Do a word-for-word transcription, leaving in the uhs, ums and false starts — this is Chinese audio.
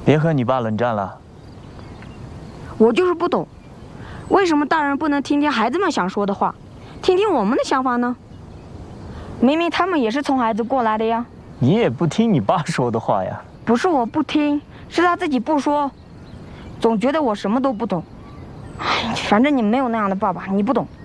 别和你爸冷战了。 我就是不懂，为什么大人不能听听孩子们想说的话，听听我们的想法呢？明明他们也是从孩子过来的呀。 你也不听你爸说的话呀。 不是我不听，是他自己不说，总觉得我什么都不懂。哎，反正你没有那样的爸爸，你不懂。